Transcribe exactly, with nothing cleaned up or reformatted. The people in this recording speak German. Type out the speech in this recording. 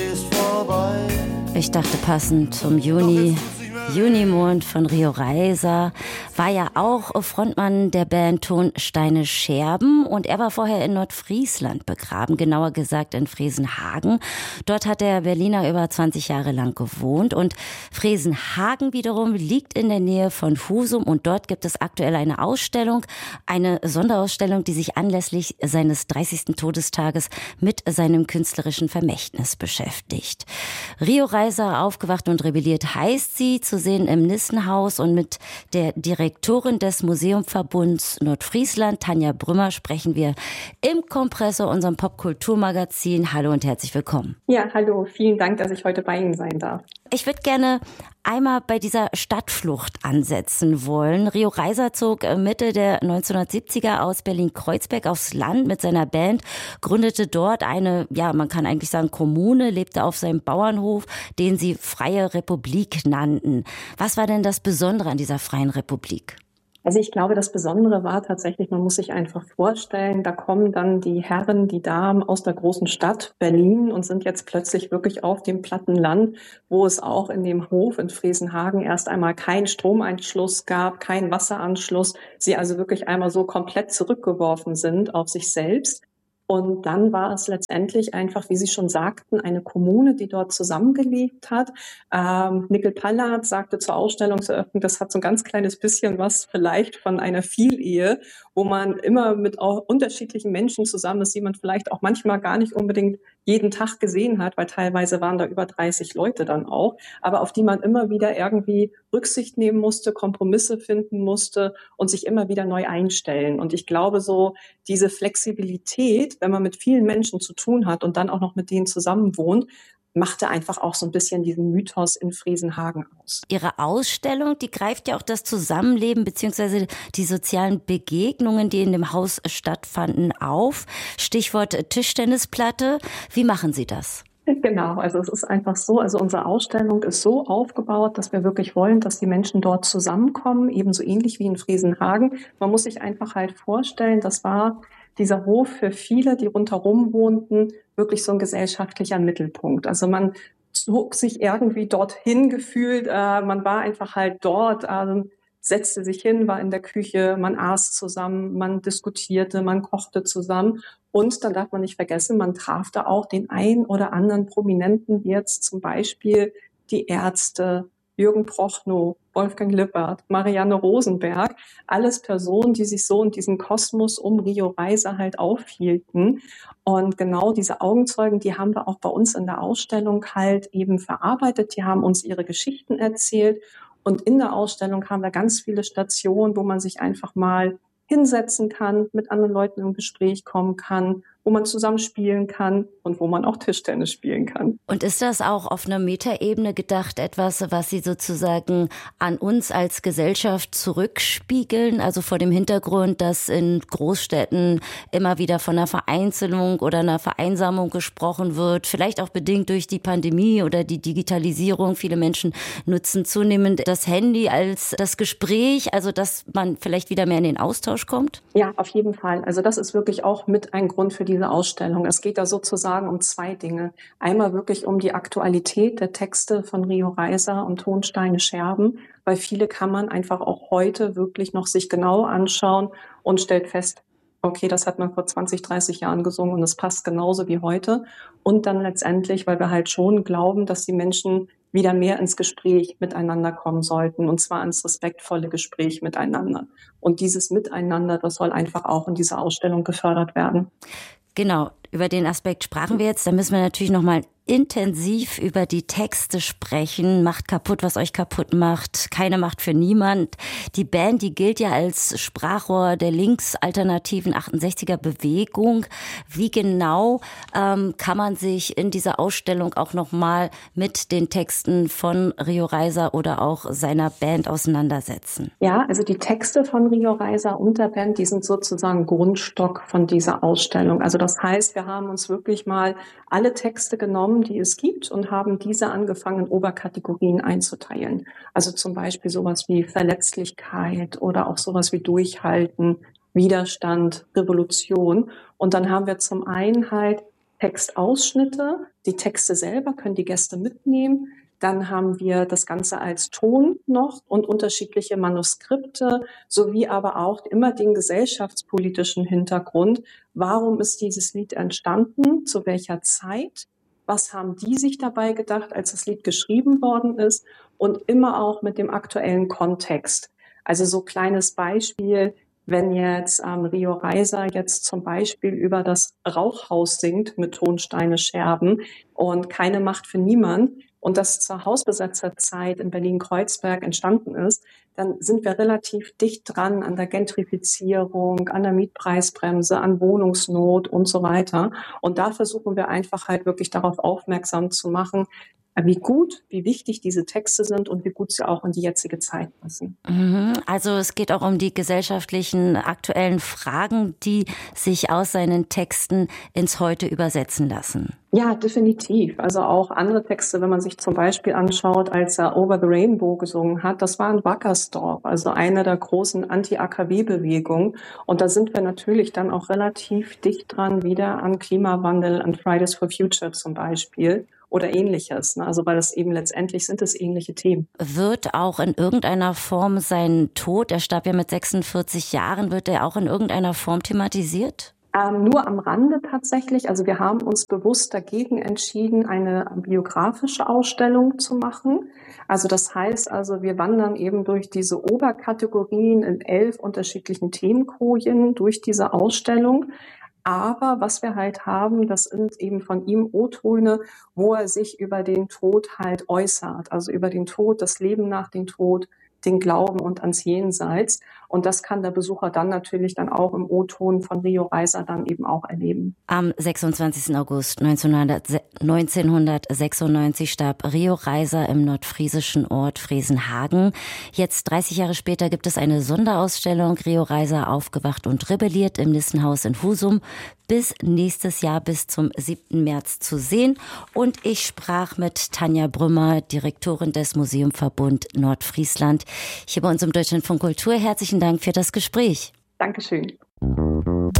gehst vorbei. Ich dachte passend zum Juni, Junimond von Rio Reiser, war ja auch Frontmann der Band Tonsteine Scherben und er war vorher in Nordfriesland begraben, genauer gesagt in Fresenhagen. Dort hat der Berliner über zwanzig Jahre lang gewohnt und Fresenhagen wiederum liegt in der Nähe von Husum und dort gibt es aktuell eine Ausstellung, eine Sonderausstellung, die sich anlässlich seines dreißigsten Todestages mit seinem künstlerischen Vermächtnis beschäftigt. Rio Reiser, aufgewacht und rebelliert heißt sie, zu sehen im Nissenhaus und mit der Direktorin des Museumverbunds Nordfriesland, Tanja Brümmer, sprechen wir im Kompressor, unserem Popkulturmagazin. Hallo und herzlich willkommen. Ja, hallo, vielen Dank, dass ich heute bei Ihnen sein darf. Ich würde gerne einmal bei dieser Stadtflucht ansetzen wollen. Rio Reiser zog Mitte der neunzehnhundertsiebziger aus Berlin-Kreuzberg aufs Land mit seiner Band, gründete dort eine, ja, man kann eigentlich sagen Kommune, lebte auf seinem Bauernhof, den sie Freie Republik nannten. Was war denn das Besondere an dieser Freien Republik? Also ich glaube, das Besondere war tatsächlich, man muss sich einfach vorstellen, da kommen dann die Herren, die Damen aus der großen Stadt Berlin und sind jetzt plötzlich wirklich auf dem platten Land, wo es auch in dem Hof in Fresenhagen erst einmal keinen Stromeinschluss gab, keinen Wasseranschluss, sie also wirklich einmal so komplett zurückgeworfen sind auf sich selbst. Und dann war es letztendlich einfach, wie Sie schon sagten, eine Kommune, die dort zusammengelebt hat. Ähm, Nickel Pallard sagte zur Ausstellungseröffnung, das hat so ein ganz kleines bisschen was vielleicht von einer Vielehe, wo man immer mit auch unterschiedlichen Menschen zusammen ist, die man vielleicht auch manchmal gar nicht unbedingt jeden Tag gesehen hat, weil teilweise waren da über dreißig Leute dann auch, aber auf die man immer wieder irgendwie Rücksicht nehmen musste, Kompromisse finden musste und sich immer wieder neu einstellen. Und ich glaube, so diese Flexibilität, wenn man mit vielen Menschen zu tun hat und dann auch noch mit denen zusammen wohnt, machte einfach auch so ein bisschen diesen Mythos in Fresenhagen aus. Ihre Ausstellung, die greift ja auch das Zusammenleben bzw. die sozialen Begegnungen, die in dem Haus stattfanden, auf. Stichwort Tischtennisplatte. Wie machen Sie das? Genau, also es ist einfach so, also unsere Ausstellung ist so aufgebaut, dass wir wirklich wollen, dass die Menschen dort zusammenkommen, ebenso ähnlich wie in Fresenhagen. Man muss sich einfach halt vorstellen, das war dieser Hof für viele, die rundherum wohnten, wirklich so ein gesellschaftlicher Mittelpunkt. Also man zog sich irgendwie dorthin gefühlt, äh, man war einfach halt dort, äh, setzte sich hin, war in der Küche, man aß zusammen, man diskutierte, man kochte zusammen. Und dann darf man nicht vergessen, man traf da auch den ein oder anderen Prominenten, wie jetzt zum Beispiel die Ärzte, Jürgen Prochnow, Wolfgang Lippert, Marianne Rosenberg, alles Personen, die sich so in diesem Kosmos um Rio Reiser halt aufhielten. Und genau diese Augenzeugen, die haben wir auch bei uns in der Ausstellung halt eben verarbeitet. Die haben uns ihre Geschichten erzählt. Und in der Ausstellung haben wir ganz viele Stationen, wo man sich einfach mal hinsetzen kann, mit anderen Leuten im Gespräch kommen kann, wo man zusammen spielen kann und wo man auch Tischtennis spielen kann. Und ist das auch auf einer Metaebene gedacht, etwas, was Sie sozusagen an uns als Gesellschaft zurückspiegeln? Also vor dem Hintergrund, dass in Großstädten immer wieder von einer Vereinzelung oder einer Vereinsamung gesprochen wird, vielleicht auch bedingt durch die Pandemie oder die Digitalisierung. Viele Menschen nutzen zunehmend das Handy als das Gespräch, also dass man vielleicht wieder mehr in den Austausch kommt? Ja, auf jeden Fall. Also das ist wirklich auch mit ein Grund für die diese Ausstellung. Es geht da sozusagen um zwei Dinge. Einmal wirklich um die Aktualität der Texte von Rio Reiser und Tonsteine Scherben, weil viele kann man einfach auch heute wirklich noch sich genau anschauen und stellt fest, okay, das hat man vor zwanzig, dreißig Jahren gesungen und es passt genauso wie heute. Und dann letztendlich, weil wir halt schon glauben, dass die Menschen wieder mehr ins Gespräch miteinander kommen sollten, und zwar ins respektvolle Gespräch miteinander. Und dieses Miteinander, das soll einfach auch in dieser Ausstellung gefördert werden. Genau, über den Aspekt sprachen wir jetzt. Da müssen wir natürlich noch mal intensiv über die Texte sprechen. Macht kaputt, was euch kaputt macht. Keine Macht für niemand. Die Band, die gilt ja als Sprachrohr der linksalternativen achtundsechziger Bewegung. Wie genau ähm, kann man sich in dieser Ausstellung auch noch mal mit den Texten von Rio Reiser oder auch seiner Band auseinandersetzen? Ja, also die Texte von Rio Reiser und der Band, die sind sozusagen Grundstock von dieser Ausstellung. Also das heißt, wir haben uns wirklich mal alle Texte genommen, die es gibt, und haben diese angefangen, in Oberkategorien einzuteilen. Also zum Beispiel sowas wie Verletzlichkeit oder auch sowas wie Durchhalten, Widerstand, Revolution. Und dann haben wir zum einen halt Textausschnitte. Die Texte selber können die Gäste mitnehmen. Dann haben wir das Ganze als Ton noch und unterschiedliche Manuskripte, sowie aber auch immer den gesellschaftspolitischen Hintergrund. Warum ist dieses Lied entstanden? Zu welcher Zeit? Was haben die sich dabei gedacht, als das Lied geschrieben worden ist? Und immer auch mit dem aktuellen Kontext. Also so kleines Beispiel, wenn jetzt ähm, Rio Reiser jetzt zum Beispiel über das Rauchhaus singt mit Tonsteine Scherben und keine Macht für niemand und das zur Hausbesetzerzeit in Berlin-Kreuzberg entstanden ist, dann sind wir relativ dicht dran an der Gentrifizierung, an der Mietpreisbremse, an Wohnungsnot und so weiter. Und da versuchen wir einfach halt wirklich darauf aufmerksam zu machen, wie gut, wie wichtig diese Texte sind und wie gut sie auch in die jetzige Zeit passen. Also es geht auch um die gesellschaftlichen aktuellen Fragen, die sich aus seinen Texten ins Heute übersetzen lassen. Ja, definitiv. Also auch andere Texte, wenn man sich zum Beispiel anschaut, als er Over the Rainbow gesungen hat, das war in Wackersdorf, also eine der großen Anti-A K W-Bewegungen. Und da sind wir natürlich dann auch relativ dicht dran wieder an Klimawandel, an Fridays for Future zum Beispiel. Oder ähnliches. Also weil das eben letztendlich sind es ähnliche Themen. Wird auch in irgendeiner Form sein Tod, er starb ja mit sechsundvierzig Jahren, wird er auch in irgendeiner Form thematisiert? Ähm, nur am Rande tatsächlich. Also wir haben uns bewusst dagegen entschieden, eine biografische Ausstellung zu machen. Also das heißt also, wir wandern eben durch diese Oberkategorien in elf unterschiedlichen Themenkojen durch diese Ausstellung. Aber was wir halt haben, das sind eben von ihm O-Töne, wo er sich über den Tod halt äußert. Also über den Tod, das Leben nach dem Tod, den Glauben und ans Jenseits. Und das kann der Besucher dann natürlich dann auch im O-Ton von Rio Reiser dann eben auch erleben. Am sechsundzwanzigsten August neunzehnhundertsechsundneunzig starb Rio Reiser im nordfriesischen Ort Fresenhagen. Jetzt dreißig Jahre später gibt es eine Sonderausstellung Rio Reiser aufgewacht und rebelliert im Nissenhaus in Husum. Bis nächstes Jahr, bis zum siebten März zu sehen. Und ich sprach mit Tanja Brümmer, Direktorin des Museumverbund Nordfriesland, hier bei uns im Deutschlandfunk Kultur. Herzlichen Dank für das Gespräch. Dankeschön.